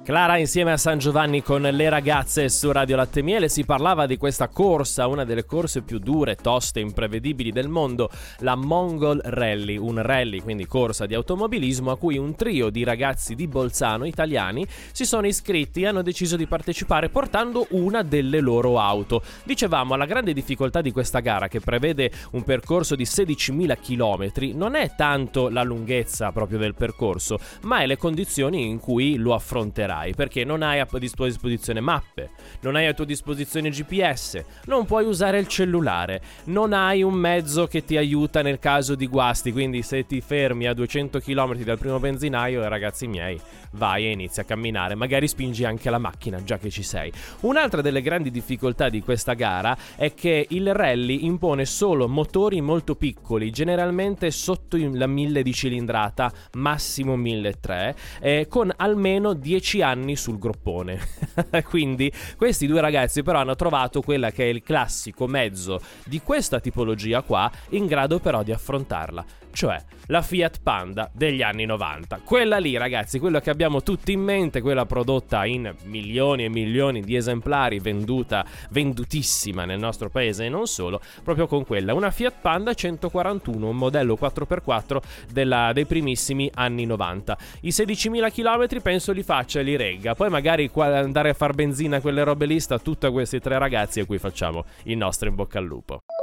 Clara insieme a San Giovanni con le ragazze su Radio Latte Miele. Si parlava di questa corsa, una delle corse più dure, toste, imprevedibili del mondo, la Mongol Rally, un rally, quindi corsa di automobilismo, a cui un trio di ragazzi di Bolzano italiani si sono iscritti e hanno deciso di partecipare portando una delle loro auto. Dicevamo, la grande difficoltà di questa gara, che prevede un percorso di 16.000 km, non è tanto la lunghezza proprio del percorso, ma è le condizioni in cui lo affronterai, perché non hai a tua disposizione mappe, non hai a tua disposizione GPS, non puoi usare il cellulare, non hai un mezzo che ti aiuta nel caso di guasti, quindi se ti fermi a 200 km dal primo benzinaio, ragazzi miei, vai e inizi a camminare, magari spingi anche la macchina già che ci sei. Un'altra delle grandi difficoltà di questa gara è che il rally impone solo motori molto piccoli, generalmente sotto la 1000 di cilindrata, massimo 1.300, con almeno 10 anni sul groppone. Quindi questi due ragazzi però hanno trovato quella che è il classico mezzo di questa tipologia qua, in grado però di affrontarla, cioè la Fiat Panda degli anni 90. Quella lì, ragazzi, quello che abbiamo tutti in mente, quella prodotta in milioni e milioni di esemplari, vendutissima nel nostro paese e non solo, proprio con quella, una Fiat Panda 141, un modello 4x4 dei primissimi anni 90. I 16.000 km penso li faccia e li regga, poi magari andare a far benzina, quelle robe lì, sta tutti questi tre ragazzi a cui facciamo il nostro in bocca al lupo.